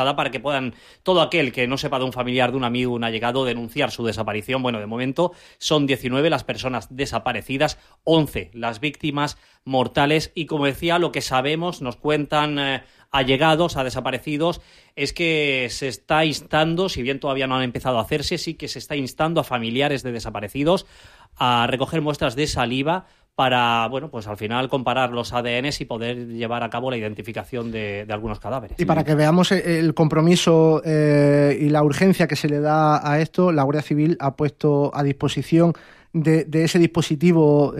para que puedan todo aquel que no sepa de un familiar, de un amigo, un allegado, denunciar su desaparición. Bueno, de momento son 19 las personas desaparecidas, 11 las víctimas mortales y, como decía, lo que sabemos, nos cuentan allegados a desaparecidos, es que se está instando, si bien todavía no han empezado a hacerse, sí que se está instando a familiares de desaparecidos a recoger muestras de saliva para, bueno, pues al final comparar los ADNs y poder llevar a cabo la identificación de algunos cadáveres. Y para que veamos el compromiso y la urgencia que se le da a esto, la Guardia Civil ha puesto a disposición de ese dispositivo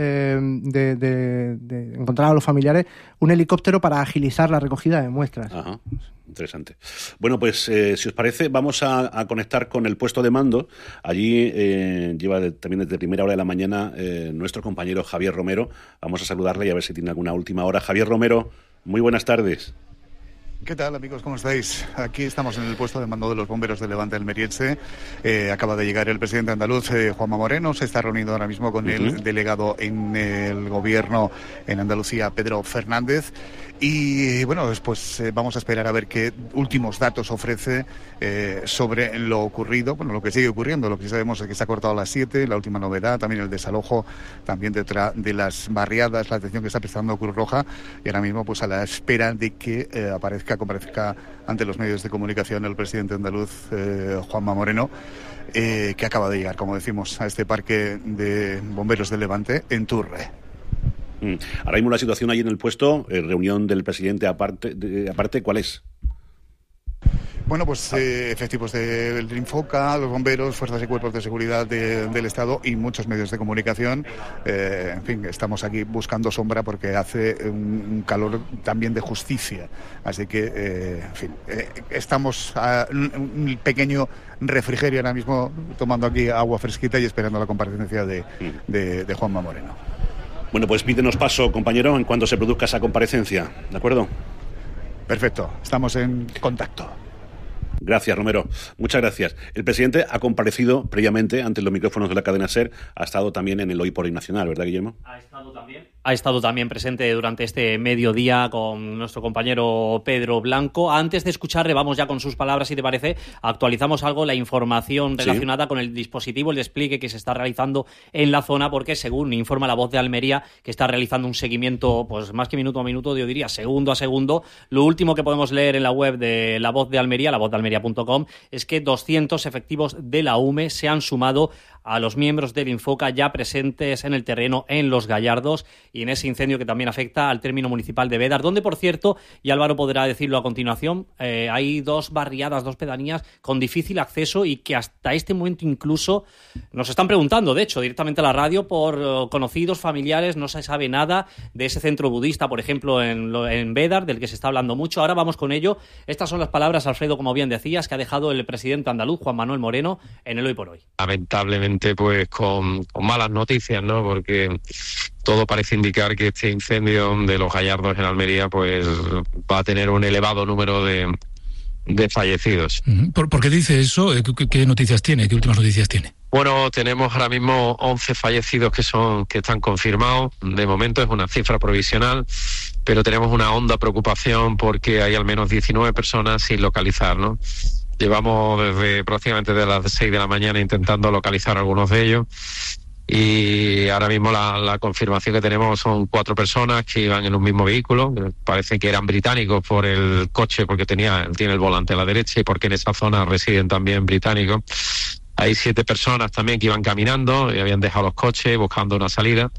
de encontrar a los familiares un helicóptero para agilizar la recogida de muestras. Ajá. Interesante. Bueno, pues si os parece, vamos a conectar con el puesto de mando. Allí lleva también desde primera hora de la mañana nuestro compañero Javier Romero. Vamos a saludarle y a ver si tiene alguna última hora. Javier Romero, muy buenas tardes. ¿Qué tal, amigos? ¿Cómo estáis? Aquí estamos en el puesto de mando de los bomberos de Levante almeriense. Acaba de llegar el presidente andaluz, Juanma Moreno. Se está reuniendo ahora mismo con el delegado en el gobierno en Andalucía, Pedro Fernández. Y bueno, después vamos a esperar a ver qué últimos datos ofrece sobre lo ocurrido, bueno, lo que sigue ocurriendo. Lo que sabemos es que se ha cortado a las 7, la última novedad, también el desalojo, también detrás de las barriadas, la atención que está prestando Cruz Roja, y ahora mismo pues a la espera de que comparezca ante los medios de comunicación el presidente andaluz, Juanma Moreno, que acaba de llegar, como decimos, a este parque de bomberos de Levante en Turre. Ahora mismo la situación ahí en el puesto, reunión del presidente aparte, ¿cuál es? Bueno, pues efectivos del Infoca, los bomberos, fuerzas y cuerpos de seguridad del Estado y muchos medios de comunicación. En fin, estamos aquí buscando sombra porque hace un calor también de justicia. Así que, en fin, estamos a un pequeño refrigerio ahora mismo, tomando aquí agua fresquita y esperando la comparecencia de Juanma Moreno. Bueno, pues pídenos paso, compañero, en cuanto se produzca esa comparecencia, ¿de acuerdo? Perfecto, estamos en contacto. Gracias, Romero. Muchas gracias. El presidente ha comparecido previamente ante los micrófonos de la cadena SER, ha estado también en el Hoy por Hoy Nacional, ¿verdad, Guillermo? Ha estado también presente durante este mediodía con nuestro compañero Pedro Blanco. Antes de escucharle, vamos ya con sus palabras, si te parece, actualizamos algo la información relacionada con el dispositivo, el despliegue que se está realizando en la zona, porque según informa La Voz de Almería, que está realizando un seguimiento, pues más que minuto a minuto, yo diría segundo a segundo. Lo último que podemos leer en la web de La Voz de Almería, lavozdealmería.com, es que 200 efectivos de la UME se han sumado a los miembros del Infoca ya presentes en el terreno en Los Gallardos y en ese incendio que también afecta al término municipal de Bédar, donde, por cierto, y Álvaro podrá decirlo a continuación, hay dos barriadas, dos pedanías con difícil acceso y que hasta este momento incluso nos están preguntando, de hecho, directamente a la radio por conocidos, familiares, no se sabe nada de ese centro budista, por ejemplo, en Bédar, del que se está hablando mucho. Ahora vamos con ello. Estas son las palabras, Alfredo, como bien decías, que ha dejado el presidente andaluz, Juan Manuel Moreno, en el Hoy por Hoy. Lamentablemente, pues con malas noticias, ¿no? Porque todo parece indicar que este incendio de Los Gallardos en Almería pues va a tener un elevado número de fallecidos. ¿Por qué dice eso? ¿Qué noticias tiene? ¿Qué últimas noticias tiene? Bueno, tenemos ahora mismo 11 fallecidos que están confirmados. De momento es una cifra provisional, pero tenemos una honda preocupación porque hay al menos 19 personas sin localizar, ¿no? Llevamos prácticamente de las 6 de la mañana intentando localizar a algunos de ellos y ahora mismo la confirmación que tenemos son 4 personas que iban en un mismo vehículo. Parece que eran británicos por el coche porque tiene el volante a la derecha y porque en esa zona residen también británicos. Hay 7 personas también que iban caminando y habían dejado los coches buscando una salida.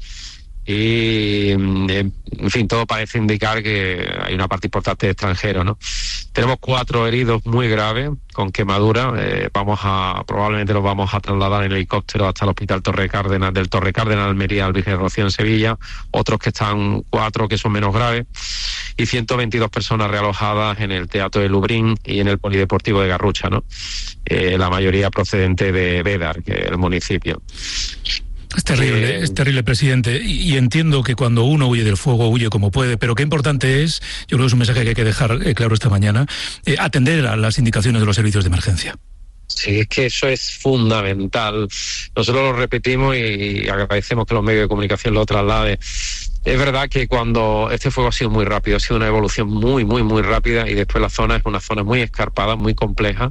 Y, en fin, todo parece indicar que hay una parte importante de extranjeros, ¿no? Tenemos 4 heridos muy graves con quemadura. Probablemente los vamos a trasladar en helicóptero hasta el Hospital Torre Cárdenas, del Torre Cárdenas Almería al Virgen Rocío en Sevilla. Otros que están 4 que son menos graves. Y 122 personas realojadas en el Teatro de Lubrín y en el Polideportivo de Garrucha, ¿no? La mayoría procedente de Bédar, que es el municipio. Es terrible, presidente, y entiendo que cuando uno huye del fuego, huye como puede, pero qué importante es, yo creo que es un mensaje que hay que dejar claro esta mañana, atender a las indicaciones de los servicios de emergencia. Sí, es que eso es fundamental. Nosotros lo repetimos y agradecemos que los medios de comunicación lo trasladen. Es verdad que cuando este fuego ha sido muy rápido, ha sido una evolución muy, muy, muy rápida, y después la zona es una zona muy escarpada, muy compleja,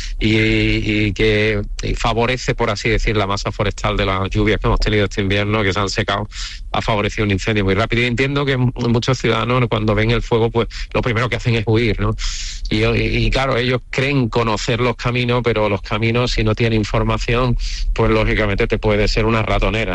y que favorece, por así decir, la masa forestal de las lluvias que hemos tenido este invierno, que se han secado, ha favorecido un incendio muy rápido. Y entiendo que muchos ciudadanos, cuando ven el fuego, pues lo primero que hacen es huir, ¿no? Y claro, ellos creen conocer los caminos, pero los caminos, si no tienen información, pues lógicamente te puede ser una ratonera.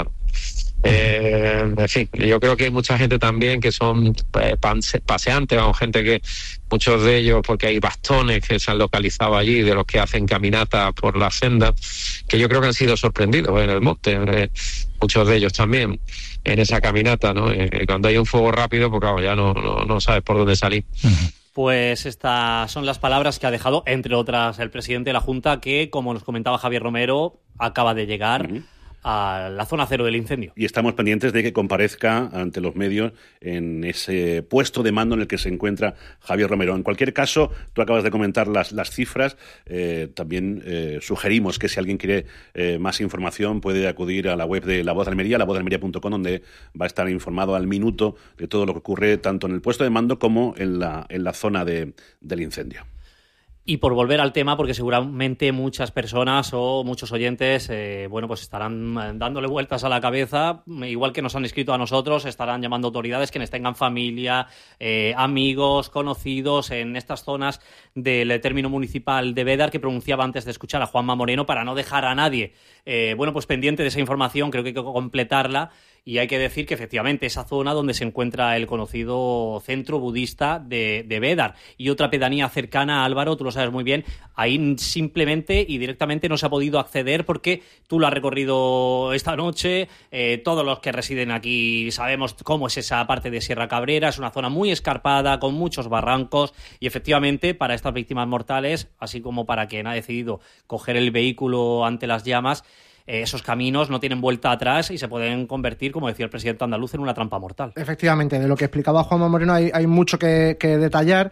En fin, yo creo que hay mucha gente también que son paseantes, o gente que, muchos de ellos, porque hay bastones que se han localizado allí, de los que hacen caminatas por la senda, que yo creo que han sido sorprendidos en el monte, muchos de ellos también en esa caminata, ¿no? Cuando hay un fuego rápido, pues claro, ya no sabes por dónde salir. Pues estas son las palabras que ha dejado, entre otras, el presidente de la Junta, que, como nos comentaba Javier Romero, acaba de llegar a la zona cero del incendio. Y estamos pendientes de que comparezca ante los medios en ese puesto de mando en el que se encuentra Javier Romero. En cualquier caso, tú acabas de comentar las cifras. También sugerimos que si alguien quiere más información puede acudir a la web de La Voz de Almería, lavozdealmería.com, donde va a estar informado al minuto de todo lo que ocurre tanto en el puesto de mando como en la zona del incendio. Y por volver al tema, porque seguramente muchas personas o muchos oyentes pues estarán dándole vueltas a la cabeza, igual que nos han escrito a nosotros, estarán llamando autoridades quienes tengan familia, amigos, conocidos en estas zonas del término municipal de Bédar, que pronunciaba antes de escuchar a Juanma Moreno, para no dejar a nadie pues pendiente de esa información. Creo que hay que completarla. Y hay que decir que efectivamente esa zona donde se encuentra el conocido centro budista de Bédar y otra pedanía cercana, Álvaro, tú lo sabes muy bien, ahí simplemente y directamente no se ha podido acceder porque tú lo has recorrido esta noche, todos los que residen aquí sabemos cómo es esa parte de Sierra Cabrera, es una zona muy escarpada, con muchos barrancos, y efectivamente para estas víctimas mortales, así como para quien ha decidido coger el vehículo ante las llamas, esos caminos no tienen vuelta atrás y se pueden convertir, como decía el presidente andaluz, en una trampa mortal. Efectivamente, de lo que explicaba Juanma Moreno hay mucho que detallar.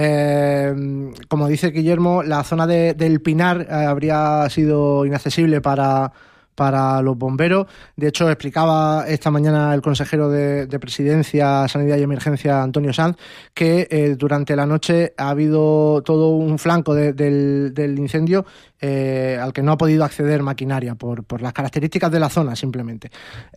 Como dice Guillermo, la zona del Pinar habría sido inaccesible para los bomberos. De hecho, explicaba esta mañana el consejero de Presidencia, Sanidad y Emergencia, Antonio Sanz, que durante la noche ha habido todo un flanco del incendio al que no ha podido acceder maquinaria por las características de la zona, simplemente.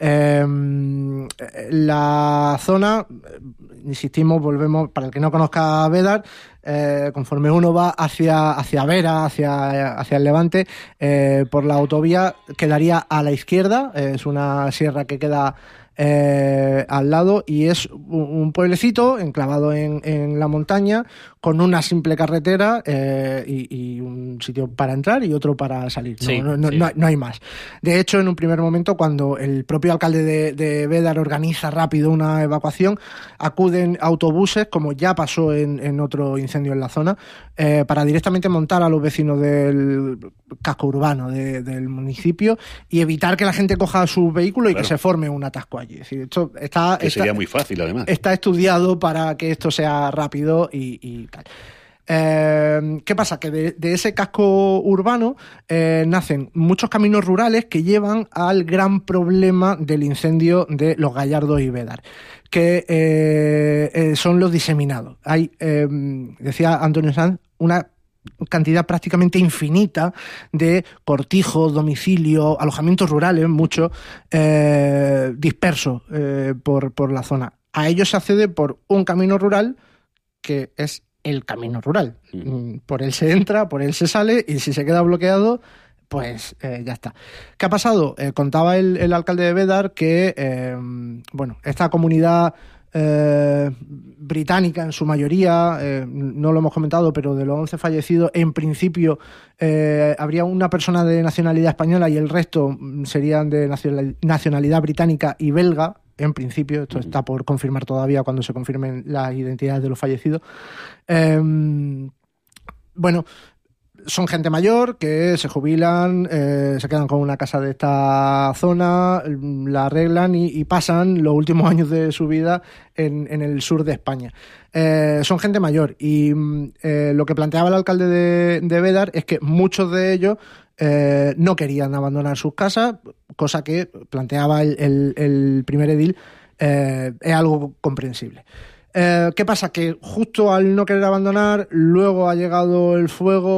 La zona, insistimos, volvemos, para el que no conozca Bédar, conforme uno va hacia Vera, hacia el Levante, por la autovía quedaría a la izquierda. Es una sierra que queda al lado y es un pueblecito enclavado en la montaña, con una simple carretera y un sitio para entrar y otro para salir. No hay más. De hecho, en un primer momento, cuando el propio alcalde de Bédar organiza rápido una evacuación, acuden autobuses, como ya pasó en otro incendio en la zona, para directamente montar a los vecinos del casco urbano del municipio y evitar que la gente coja sus vehículos y que se forme un atasco allí. Es decir, esto sería muy fácil, además. Está estudiado para que esto sea rápido y tal. ¿Qué pasa? Que de ese casco urbano nacen muchos caminos rurales que llevan al gran problema del incendio de Los Gallardos y Bédar, que son los diseminados. Hay, decía Antonio Sanz, una cantidad prácticamente infinita de cortijos, domicilios, alojamientos rurales, muchos dispersos por la zona. A ellos se accede por un camino rural que es el camino rural. Por él se entra, por él se sale, y si se queda bloqueado, pues ya está. ¿Qué ha pasado? Contaba el alcalde de Bédar que esta comunidad británica en su mayoría, no lo hemos comentado, pero de los 11 fallecidos, en principio habría una persona de nacionalidad española y el resto serían de nacionalidad británica y belga. En principio, esto está por confirmar todavía cuando se confirmen las identidades de los fallecidos. Son gente mayor que se jubilan, se quedan con una casa de esta zona, la arreglan y pasan los últimos años de su vida en el sur de España. Son gente mayor y lo que planteaba el alcalde de Bédar es que muchos de ellos no querían abandonar sus casas, cosa que planteaba el primer edil es algo comprensible. ¿Qué pasa? Que justo al no querer abandonar, luego ha llegado el fuego